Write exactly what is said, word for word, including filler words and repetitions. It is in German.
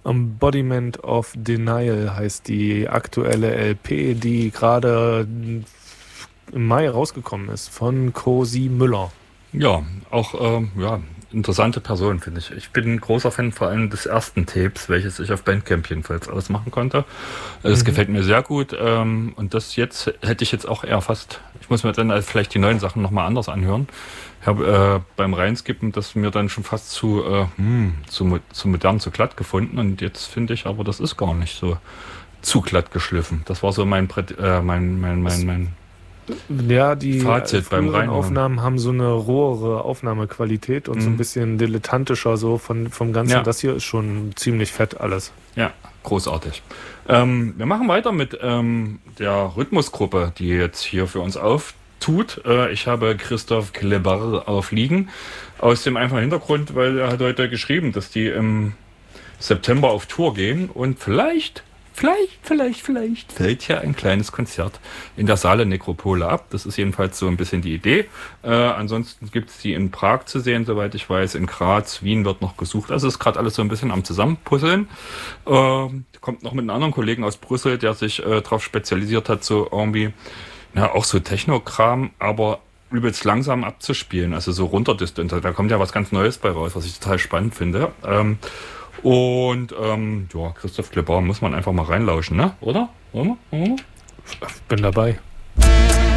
Embodiment of Denial heißt die aktuelle L P, die gerade im Mai rausgekommen ist, von Cosi Müller. Ja, auch ähm, ja, interessante Person, finde ich. Ich bin ein großer Fan vor allem des ersten Tapes, welches ich auf Bandcamp jedenfalls ausmachen konnte. Das Mhm. gefällt mir sehr gut. Ähm, und das jetzt hätte ich jetzt auch eher fast, ich muss mir dann halt vielleicht die neuen Sachen nochmal anders anhören. Ich habe äh, beim Reinskippen das mir dann schon fast zu, äh, hm, zu, mo- zu modern, zu glatt gefunden. Und jetzt finde ich aber, das ist gar nicht so zu glatt geschliffen. Das war so mein, Prä- äh, mein, mein, mein, mein Ja, die äh, Fazit beim früheren Reinhören. Aufnahmen haben so eine rohere Aufnahmequalität und so ein Hm. bisschen dilettantischer so von, vom Ganzen. Ja. Das hier ist schon ziemlich fett alles. Ja, großartig. Ähm, wir machen weiter mit ähm, der Rhythmusgruppe, die jetzt hier für uns auftut. Äh, ich habe Christoph Kleber aufliegen. Aus dem einfachen Hintergrund, weil er hat heute geschrieben, dass die im September auf Tour gehen und vielleicht, vielleicht, vielleicht, vielleicht fällt hier ein kleines Konzert in der Saale Nekropole ab. Das ist jedenfalls so ein bisschen die Idee. Äh, ansonsten gibt es die in Prag zu sehen, soweit ich weiß. In Graz, Wien wird noch gesucht. Also ist gerade alles so ein bisschen am Zusammenpuzzeln. Ähm, kommt noch mit einem anderen Kollegen aus Brüssel, der sich äh, darauf spezialisiert hat, so irgendwie, na, auch so Techno-Kram, aber übelst langsam abzuspielen, also so runterdistant. Da kommt ja was ganz Neues bei raus, was ich total spannend finde. Ähm, und ähm, ja, Christoph Kleber muss man einfach mal reinlauschen, ne? Oder? Oder? Oder? Bin dabei.